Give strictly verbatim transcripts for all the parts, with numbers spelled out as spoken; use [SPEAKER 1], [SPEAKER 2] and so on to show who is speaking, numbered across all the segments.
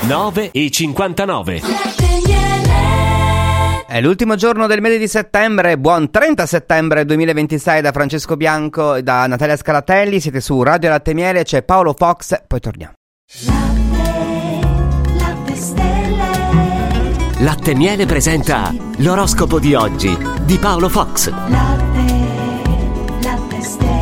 [SPEAKER 1] nove e cinquantanove.
[SPEAKER 2] È l'ultimo giorno del mese di settembre, buon trenta settembre duemilaventisei da Francesco Bianco e da Natalia Scalatelli. Siete su Radio Latte Miele, c'è Paolo Fox, poi torniamo.
[SPEAKER 3] Latte, latte stelle.
[SPEAKER 1] Latte Miele presenta l'oroscopo di oggi di Paolo Fox.
[SPEAKER 3] Latte, latte stelle.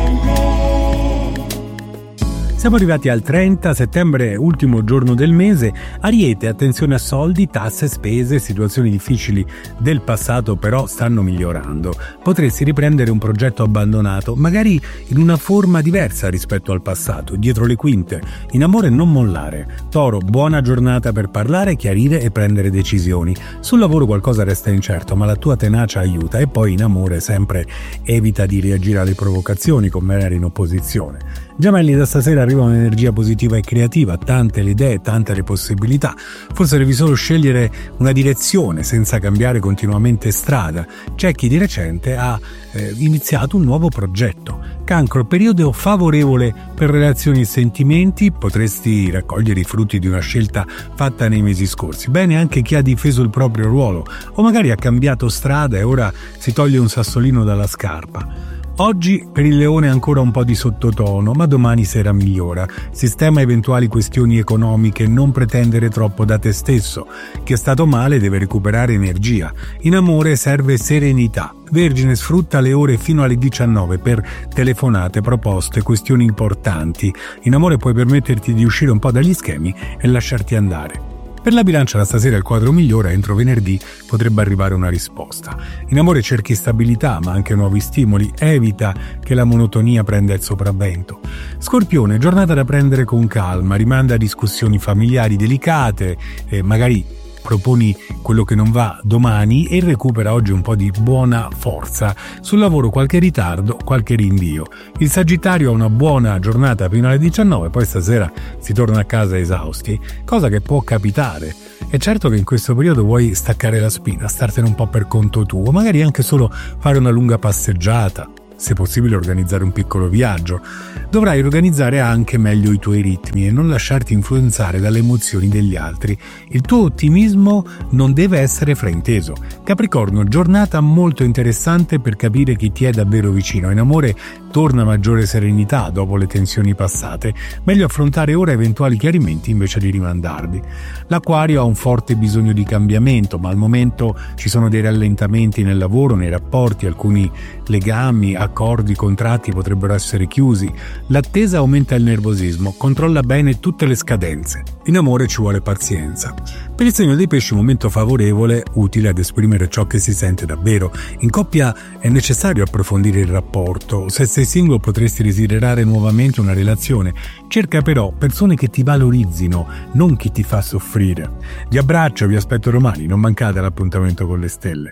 [SPEAKER 4] Siamo arrivati al trenta settembre, ultimo giorno del mese. Ariete, attenzione a soldi, tasse, spese, situazioni difficili del passato però stanno migliorando. Potresti riprendere un progetto abbandonato, magari in una forma diversa rispetto al passato, dietro le quinte. In amore non mollare. Toro, buona giornata per parlare, chiarire e prendere decisioni. Sul lavoro qualcosa resta incerto, ma la tua tenacia aiuta. E poi in amore sempre evita di reagire alle provocazioni, come magari in opposizione. Gemelli, da stasera arriva un'energia positiva e creativa, tante le idee, tante le possibilità. Forse devi solo scegliere una direzione senza cambiare continuamente strada. C'è chi di recente ha eh, iniziato un nuovo progetto. Cancro, periodo favorevole per relazioni e sentimenti, potresti raccogliere i frutti di una scelta fatta nei mesi scorsi. Bene anche chi ha difeso il proprio ruolo o magari ha cambiato strada e ora si toglie un sassolino dalla scarpa. Oggi per il Leone ancora un po' di sottotono, ma domani sera migliora. Sistema eventuali questioni economiche, non pretendere troppo da te stesso. Chi è stato male deve recuperare energia. In amore serve serenità. Vergine, sfrutta le ore fino alle diciannove per telefonate, proposte, questioni importanti. In amore puoi permetterti di uscire un po' dagli schemi e lasciarti andare. Per la Bilancia da stasera il quadro migliora, entro venerdì potrebbe arrivare una risposta. In amore cerchi stabilità ma anche nuovi stimoli, evita che la monotonia prenda il sopravvento. Scorpione, giornata da prendere con calma, rimanda a discussioni familiari delicate, eh, magari proponi quello che non va domani e recupera oggi un po' di buona forza. Sul lavoro qualche ritardo, qualche rinvio. Il Sagittario ha una buona giornata fino alle diciannove, poi stasera si torna a casa esausti, cosa che può capitare. È certo che in questo periodo vuoi staccare la spina, startene un po' per conto tuo, magari anche solo fare una lunga passeggiata, se possibile organizzare un piccolo viaggio. Dovrai organizzare anche meglio i tuoi ritmi e non lasciarti influenzare dalle emozioni degli altri. Il tuo ottimismo non deve essere frainteso. Capricorno, giornata molto interessante per capire chi ti è davvero vicino. In amore torna maggiore serenità dopo le tensioni passate. Meglio affrontare ora eventuali chiarimenti invece di rimandarli. L'Acquario ha un forte bisogno di cambiamento, ma al momento ci sono dei rallentamenti nel lavoro, nei rapporti, alcuni legami, accordi, contratti potrebbero essere chiusi. L'attesa aumenta il nervosismo, controlla bene tutte le scadenze. In amore ci vuole pazienza. Per il segno dei pesci momento favorevole, utile ad esprimere ciò che si sente davvero. In coppia è necessario approfondire il rapporto. Se sei single potresti desiderare nuovamente una relazione. Cerca però persone che ti valorizzino, non chi ti fa soffrire. Vi abbraccio, vi aspetto domani, non mancate all'appuntamento con le stelle.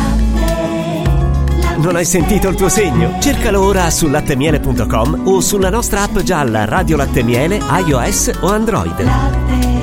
[SPEAKER 1] Non hai sentito il tuo segno? Cercalo ora su lattemiele punto com o sulla nostra app gialla Radio Latte Miele, iOS o Android.
[SPEAKER 3] Latte.